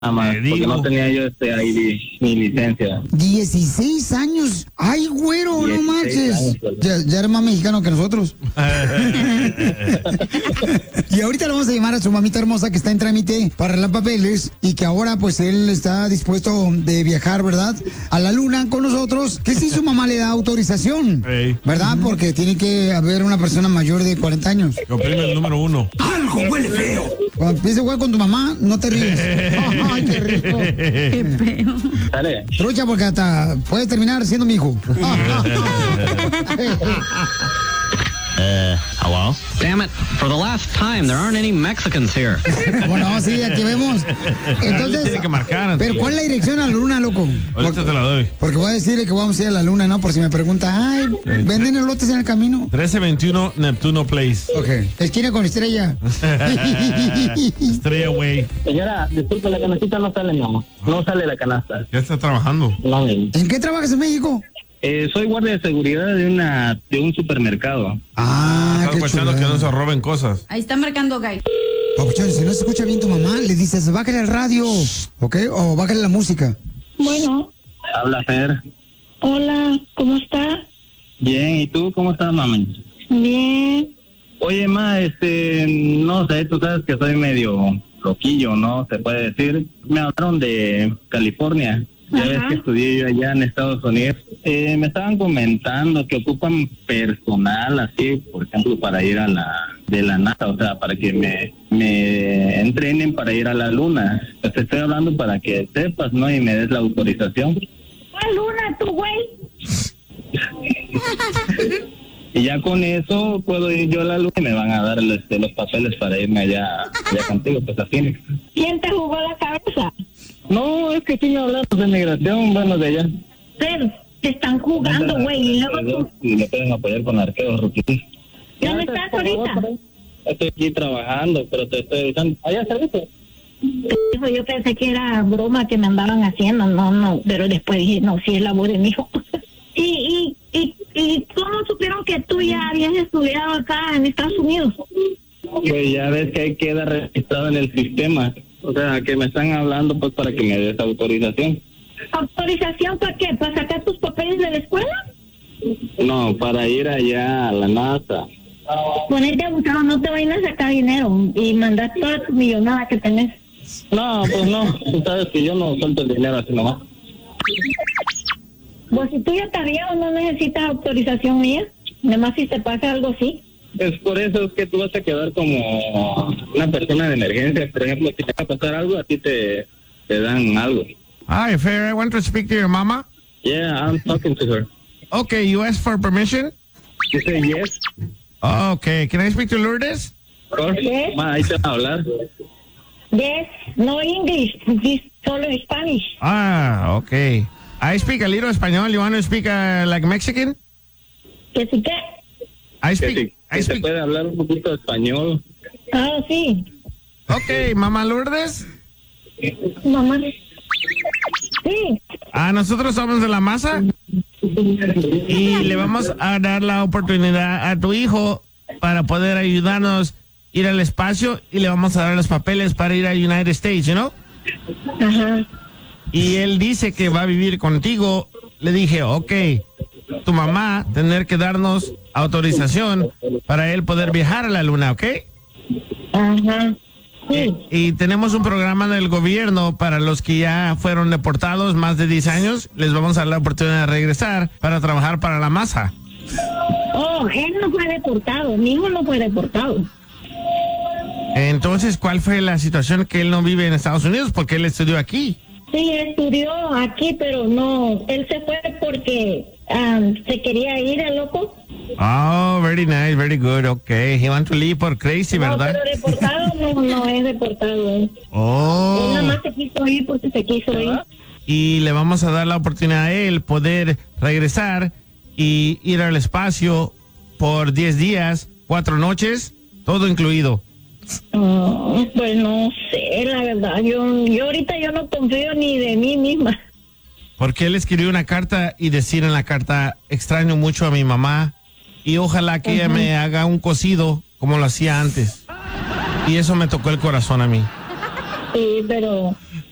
nada más, porque no tenía yo ID, mi licencia. 16 años. Ay, güero, no manches. Ya eres más mexicano que nosotros. Y ahorita le vamos a llamar a su mamita hermosa que está en trámite para arreglar papeles y que ahora pues él está dispuesto de viajar, ¿verdad? A la luna con nosotros, que si su mamá le da autorización, ¿verdad? Porque tiene que haber una persona mayor de 40 años. Oprime el número 1. ¡Algo huele feo! Cuando empieces a jugar con tu mamá, no te ríes. ¡Ay, qué rico! Qué feo. Dale. Trucha, porque hasta puedes terminar siendo mi hijo. Hello? Damn it, for the last time, there aren't any Mexicans here. Bueno, sí, aquí vemos. Entonces, tiene que marcar. pero ¿cuál es la dirección a la luna, loco? Ahorita te la doy. Porque voy a decirle que vamos a ir a la luna, ¿no? Por si me pregunta, ay, ¿venden elotes en el camino? 1321 Neptuno Place. Ok. Esquina con Estrella. Estrella, güey. Señora, disculpe, la canastita no sale, no. No sale la canasta. Ya está trabajando. No, ¿En qué trabajas en México? soy guardia de seguridad de un supermercado. Ah, Estás qué escuchando chulada. que no se roben cosas. Ahí está marcando Guy. Papuchón, si no se escucha bien tu mamá, le dices, bájale el radio, ¿ok? O bájale la música. Bueno, Habla Fer. hola, ¿cómo está? Bien, ¿y tú cómo estás, mami? Bien. Oye, ma, no sé, tú sabes que soy medio loquillo, ¿no? Se puede decir. Me hablaron de California. Ya ves que estudié yo allá en Estados Unidos. Me estaban comentando que ocupan personal así, por ejemplo, para ir a de la NASA, o sea, para que me entrenen para ir a la luna. Pues te estoy hablando para que sepas, ¿no? Y me des la autorización. ¿Cuál luna, tú, güey? Y ya con eso puedo ir yo a la luna y me van a dar los papeles para irme allá contigo, pues a Phoenix. ¿Quién te jugó la cabeza? No, es que sí me hablaron de migración, bueno, de allá. Pero te están jugando, güey, y luego tú... Y le pueden apoyar con arqueos, rookies. ¿Dónde estás ahorita? Estoy aquí trabajando, pero te estoy avisando. ¿Allá servicio? Hijo, yo pensé que era broma que me andaban haciendo, no, pero después dije, no, sí es labor de mi hijo. ¿Y cómo supieron que tú ya habías estudiado acá en Estados Unidos? Pues ya ves que ahí queda registrado en el sistema. O sea, que me están hablando pues para que me des autorización. ¿Autorización para qué? ¿Para sacar tus papeles de la escuela? No, para ir allá a la NASA. Ponerte abusado, no te vayan a sacar dinero y mandar todas tus millonadas que tenés. No, pues no. Tú sabes que yo no suelto el dinero así nomás. Pues si tú ya estás viejo, no necesitas autorización mía. Nada más si te pasa algo así. Es por eso es que tú vas a quedar como una persona de emergencia. Por ejemplo, si te va a pasar algo, a ti te dan algo. Hi, Fair, I want to speak to your mama. Yeah, I'm talking to her. Okay, you asked for permission? You say yes? Okay, can I speak to Lourdes? Of course. Yes. Ma, ahí te va a hablar. Yes, no English, this solo Spanish. Ah, okay. I speak a little Espanol. You want to speak like Mexican? ¿Que sí qué? I Que speak. si se puede hablar un poquito de español. Ah, sí. Okay, Mamá Lourdes. Mamá. Sí. Nosotros somos de la masa y le vamos a dar la oportunidad a tu hijo para poder ayudarnos a ir al espacio y le vamos a dar los papeles para ir a United States, you know? Ajá. Y él dice que va a vivir contigo. Le dije, okay, tu mamá tener que darnos autorización para él poder viajar a la luna, ¿ok? Ajá. Sí. Y tenemos un programa del gobierno para los que ya fueron deportados más de 10 años. Les vamos a dar la oportunidad de regresar para trabajar para la masa. Oh, él no fue deportado. Mi hijo no fue deportado. Entonces, ¿cuál fue la situación que él no vive en Estados Unidos? Porque él estudió aquí. Sí, estudió aquí, pero no. Él se fue porque se quería ir, el loco. Oh, very nice, very good, okay. He want to leave por crazy, No, ¿verdad? pero deportado no es deportado. Él Oh. nada más se quiso ir porque se quiso ir. Y le vamos a dar la oportunidad a él poder regresar y ir al espacio por 10 días, 4 noches, todo incluido. Pues no sé, la verdad. Yo ahorita yo no confío ni de mí misma. Porque él escribió una carta y decir en la carta, extraño mucho a mi mamá y ojalá que ella me haga un cocido como lo hacía antes. Y eso me tocó el corazón a mí. Sí, pero